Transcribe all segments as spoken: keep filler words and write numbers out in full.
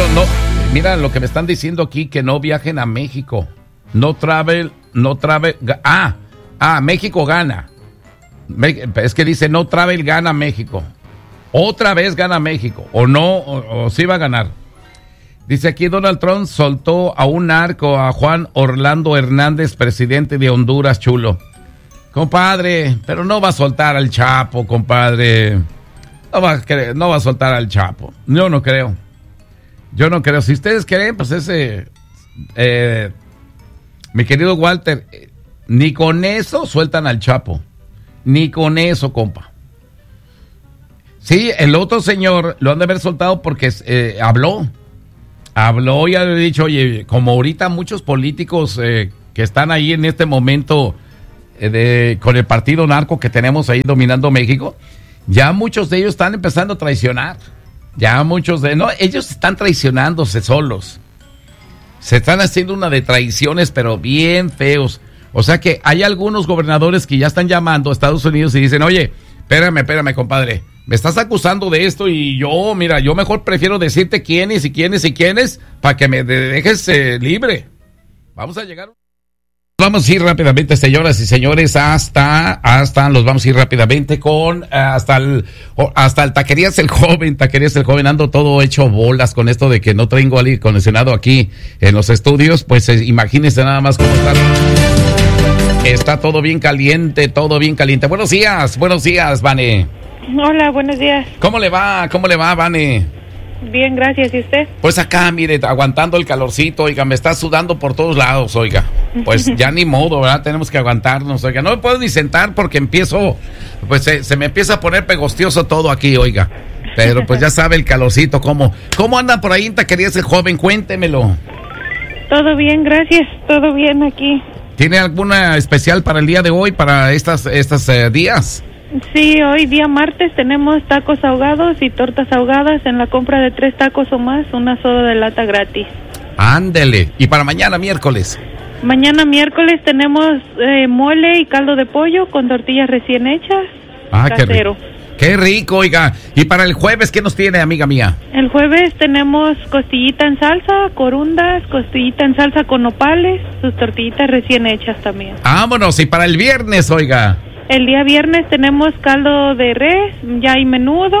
no, mira lo que me están diciendo aquí, que no viajen a México. No travel, no travel, ah, ah, México gana. Es que dice no travel gana México. Otra vez gana México, o no, o, o sí va a ganar. Dice aquí Donald Trump soltó a un narco, a Juan Orlando Hernández, presidente de Honduras, chulo. Compadre, pero no va a soltar al Chapo, compadre. No va a, no va a soltar al Chapo. Yo no creo. Yo no creo. Si ustedes creen, pues ese... Eh, mi querido Walter, eh, ni con eso sueltan al Chapo. Ni con eso, compa. Sí, el otro señor lo han de haber soltado porque eh, habló. Habló y ha dicho, oye, como ahorita muchos políticos eh, que están ahí en este momento eh, de, con el partido narco que tenemos ahí dominando México, ya muchos de ellos están empezando a traicionar. Ya muchos de... No, ellos están traicionándose solos. Se están haciendo una de traiciones, pero bien feos. O sea que hay algunos gobernadores que ya están llamando a Estados Unidos y dicen, oye, espérame, espérame, compadre. Me estás acusando de esto y yo, mira, yo mejor prefiero decirte quiénes y quiénes y quiénes para que me dejes eh, libre. Vamos a llegar... Vamos a ir rápidamente, señoras y señores, hasta, hasta, los vamos a ir rápidamente con, hasta el, hasta el Taquerías el Joven, Taquerías el Joven, ando todo hecho bolas con esto de que no tengo aire acondicionado aquí en los estudios, pues eh, imagínense nada más cómo está. Está todo bien caliente, todo bien caliente. Buenos días, buenos días, Vane. Hola, buenos días. ¿Cómo le va, cómo le va, Vane? Bien, gracias. ¿Y usted? Pues acá, mire, aguantando el calorcito, oiga, me está sudando por todos lados, oiga. Pues ya ni modo, ¿verdad? Tenemos que aguantarnos, oiga. No me puedo ni sentar porque empiezo, pues se, se me empieza a poner pegostioso todo aquí, oiga. Pero pues ya sabe el calorcito, ¿cómo? ¿Cómo andan por ahí en Taquerías el Joven? Cuéntemelo. Todo bien, gracias. Todo bien aquí. ¿Tiene alguna especial para el día de hoy, para estas, estas eh, días? Sí, hoy día martes tenemos tacos ahogados y tortas ahogadas. En la compra de tres tacos o más, una soda de lata gratis. Ándele. ¿Y para mañana miércoles? Mañana miércoles tenemos eh, mole y caldo de pollo con tortillas recién hechas. Ah, casero. Qué rico. Qué rico, oiga. ¿Y para el jueves qué nos tiene, amiga mía? El jueves tenemos costillita en salsa, corundas, costillita en salsa con nopales, sus tortillitas recién hechas también. Vámonos. ¿Y para el viernes, oiga? El día viernes tenemos caldo de res, ya hay menudo.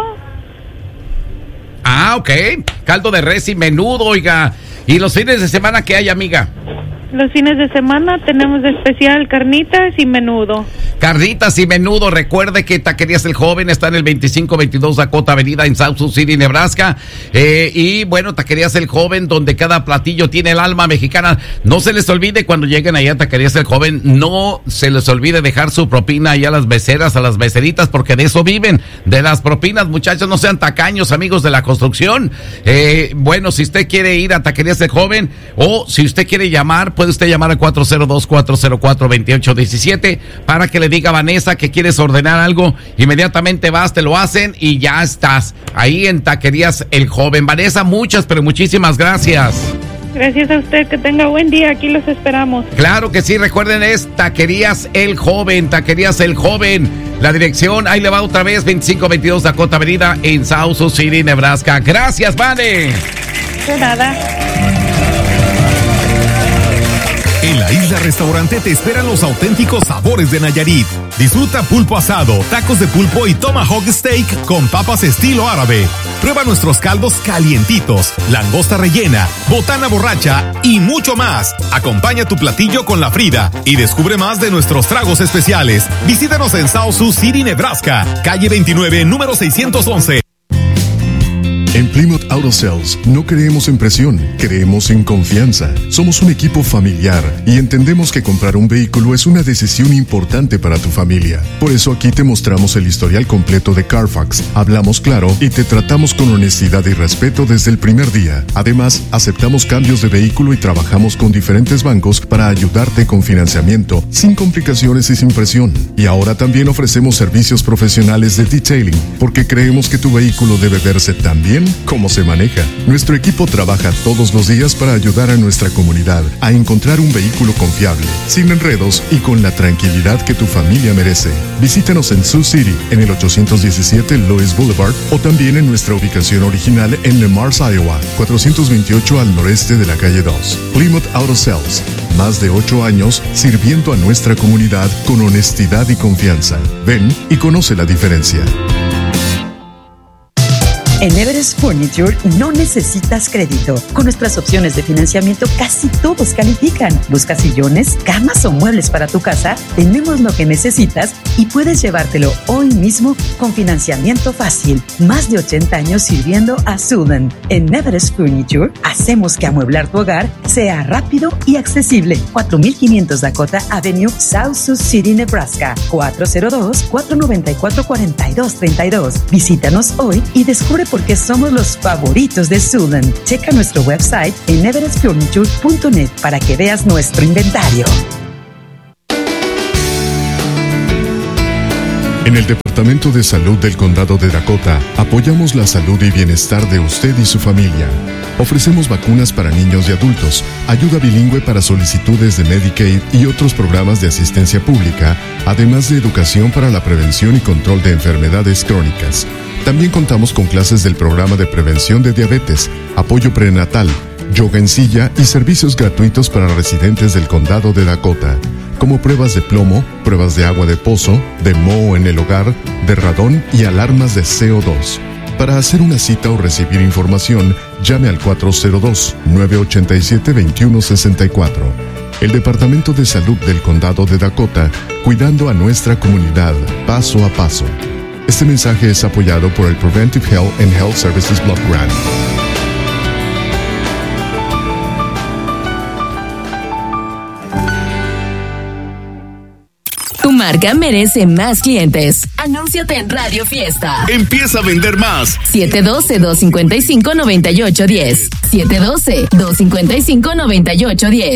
Ah, ok. Caldo de res y menudo, oiga. ¿Y los fines de semana qué hay, amiga? Los fines de semana tenemos de especial carnitas y menudo. Carnitas y menudo. Recuerde que Taquerías el Joven está en el veinticinco veintidós Dakota Avenida en South Sioux City, Nebraska. Eh, y bueno, Taquerías el Joven, donde cada platillo tiene el alma mexicana. No se les olvide cuando lleguen allá a Taquerías el Joven, no se les olvide dejar su propina ahí a las beceras, a las beceritas, porque de eso viven, de las propinas, muchachos. No sean tacaños, amigos de la construcción. Eh, bueno, si usted quiere ir a Taquerías el Joven o si usted quiere llamar, puede usted llamar al cuatro cero dos, cuatro cero cuatro, dos ocho uno siete para que le diga a Vanessa que quieres ordenar algo. Inmediatamente vas, te lo hacen y ya estás ahí en Taquerías el Joven. Vanessa, muchas, pero muchísimas gracias. Gracias a usted, que tenga buen día, aquí los esperamos. Claro que sí, recuerden, es Taquerías el Joven, Taquerías el Joven. La dirección, ahí le va otra vez, veinticinco veintidós Dakota Avenida en South Sioux City, Nebraska. Gracias, Vane. De nada. En la Isla Restaurante te esperan los auténticos sabores de Nayarit. Disfruta pulpo asado, tacos de pulpo y tomahawk steak con papas estilo árabe. Prueba nuestros caldos calientitos, langosta rellena, botana borracha y mucho más. Acompaña tu platillo con la Frida y descubre más de nuestros tragos especiales. Visítanos en South Sioux City, Nebraska, calle veintinueve, número seiscientos once. En Plymouth Auto Sales no creemos en presión, creemos en confianza. Somos un equipo familiar y entendemos que comprar un vehículo es una decisión importante para tu familia. Por eso aquí te mostramos el historial completo de Carfax, hablamos claro y te tratamos con honestidad y respeto desde el primer día. Además, aceptamos cambios de vehículo y trabajamos con diferentes bancos para ayudarte con financiamiento, sin complicaciones y sin presión. Y ahora también ofrecemos servicios profesionales de detailing, porque creemos que tu vehículo debe verse tan bien cómo se maneja. Nuestro equipo trabaja todos los días para ayudar a nuestra comunidad a encontrar un vehículo confiable, sin enredos y con la tranquilidad que tu familia merece. Visítanos en Sioux City, en el ochocientos diecisiete Lois Boulevard, o también en nuestra ubicación original en Le Mars, Iowa, cuatrocientos veintiocho al noreste de la calle dos. Plymouth Auto Sales, más de ocho años sirviendo a nuestra comunidad con honestidad y confianza. Ven y conoce la diferencia. En Everest Furniture no necesitas crédito. Con nuestras opciones de financiamiento casi todos califican. ¿Buscas sillones, camas o muebles para tu casa? Tenemos lo que necesitas y puedes llevártelo hoy mismo con financiamiento fácil. Más de ochenta años sirviendo a Sudan. En Everest Furniture hacemos que amueblar tu hogar sea rápido y accesible. cuatro mil quinientos Dakota Avenue, South Sioux City, Nebraska. cuatro cero dos, cuatro nueve cuatro, cuatro dos tres dos. Visítanos hoy y descubre porque somos los favoritos de Sudan. Checa nuestro website en everest furniture punto net para que veas nuestro inventario. En el Departamento de Salud del Condado de Dakota, apoyamos la salud y bienestar de usted y su familia. Ofrecemos vacunas para niños y adultos, ayuda bilingüe para solicitudes de Medicaid y otros programas de asistencia pública, además de educación para la prevención y control de enfermedades crónicas. También contamos con clases del programa de prevención de diabetes, apoyo prenatal, yoga en silla y servicios gratuitos para residentes del Condado de Dakota, como pruebas de plomo, pruebas de agua de pozo, de moho en el hogar, de radón y alarmas de C O dos. Para hacer una cita o recibir información, llame al cuatro cero dos, nueve ocho siete, dos uno seis cuatro. El Departamento de Salud del Condado de Dakota, cuidando a nuestra comunidad paso a paso. Este mensaje es apoyado por el Preventive Health and Health Services Block Grant. Tu marca merece más clientes. Anúnciate en Radio Fiesta. Empieza a vender más. siete uno dos, dos cinco cinco, nueve ocho uno cero. siete uno dos, dos cinco cinco, nueve ocho uno cero.